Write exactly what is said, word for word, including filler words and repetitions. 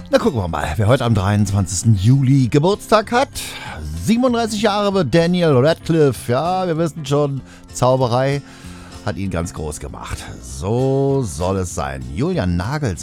Na, gucken wir mal, wer heute am dreiundzwanzigsten Juli Geburtstag hat. siebenunddreißig Jahre wird Daniel Radcliffe. Ja, wir wissen schon, Zauberei hat ihn ganz groß gemacht. So soll es sein. Julian Nagelsmann